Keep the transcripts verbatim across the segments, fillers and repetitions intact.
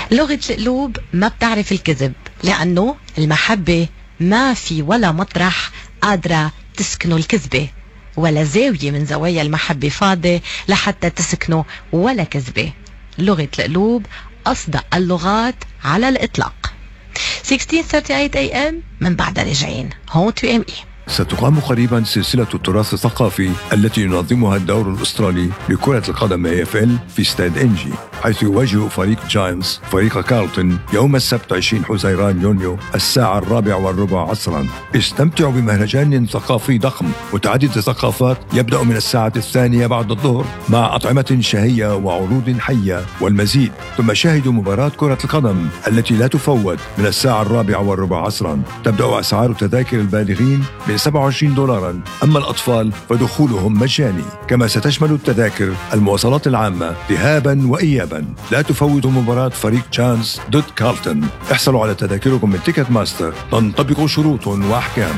لغة القلوب ما بتعرف الكذب، لأنه المحبة ما في ولا مطرح قادرة تسكنه الكذبة، ولا زاوية من زوايا المحبة فاضية لحتى تسكنه ولا كذبة. لغة القلوب أصدق اللغات على الإطلاق. ستة عشر ثلاثة وثلاثين إيه إم من بعد راجعين هون تو إم إي. ستقام قريبا سلسلة التراث الثقافي التي ينظمها الدور الأسترالي لكرة القدم إيه إف إل في استاد إنجي، حيث يواجه فريق جاينتس فريق كارلتون يوم السبت عشرين حزيران يونيو الساعة الرابعة والربع عصرا. استمتعوا بمهرجان ثقافي ضخم متعدد الثقافات يبدأ من الساعة الثانية بعد الظهر مع أطعمة شهية وعروض حية والمزيد، ثم شاهدوا مباراة كرة القدم التي لا تفوت من الساعة الرابعة والربع عصرا. تبدأ أسعار تذاكر البالغين من سبعة وعشرين دولارا، أما الأطفال فدخولهم مجاني، كما ستشمل التذاكر المواصلات العامة ذهابا وإيابا. لا تفوتوا مباراة فريق جاينتس ضد كارلتون. احصلوا على تذاكركم من تيكت ماستر، تنطبق شروط وأحكام.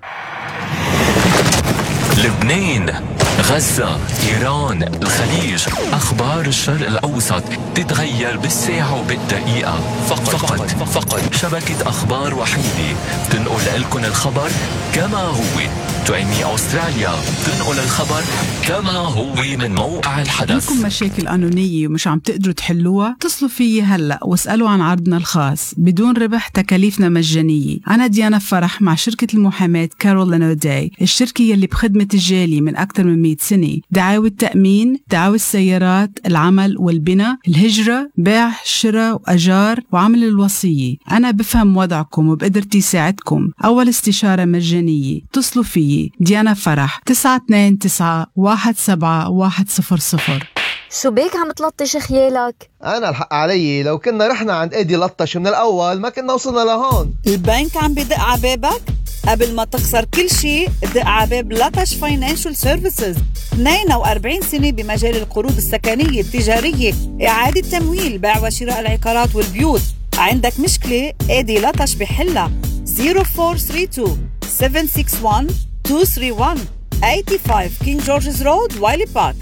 لبنان، غزة، إيران، الخليج، أخبار الشرق الأوسط تتغير بالساعة وبالدقيقة. فقط فقط, فقط شبكة أخبار وحيدة تنقل لكم الخبر كما هو. تويمي أستراليا تنقل الخبر كما هو من موقع الحدث. لكم مشاكل قانونية ومش عم تقدروا تحلوها؟ اتصلوا فيي هلأ واسألوا عن عرضنا الخاص بدون ربح، تكاليفنا مجانية. أنا ديانا فرح مع شركة المحاماة كارولين أوداي، الشركة يلي بخدمة الجالي من أكثر من مئة سنة. دعاوى التأمين، دعاوى السيارات، العمل والبناء، الهجرة، بيع، شراء وأجار، وعمل الوصية. أنا بفهم وضعكم وبقدرتي ساعدكم. أول استشارة مجانية. اتصلوا فيي ديانا فرح تسعة اثنين تسعة واحد سبعة واحد صفر صفر. شو بيك عم تلطش خيالك؟ أنا الحق علي، لو كنا رحنا عند إيدي لطش من الأول ما كنا وصلنا لهون. البنك عم بدق عبابك؟ قبل ما تخسر كل شيء دق عباب لطش فاينانشال سيرفيسز. اثنين وأربعين سنة بمجال القروض السكنية التجارية، إعادة تمويل، بيع وشراء العقارات والبيوت. عندك مشكلة؟ إيدي لطش بحلها. صفر أربعة ثلاثة اثنين سبعة ستة واحد اثنين ثلاثة واحد ثمانية وثمانين كينج جورجز رود وايلي بارك.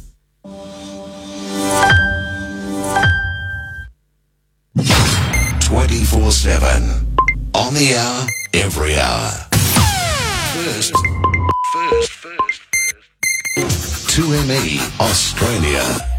twenty-four seven on the hour, every hour. First, first, first, first. two M E Australia.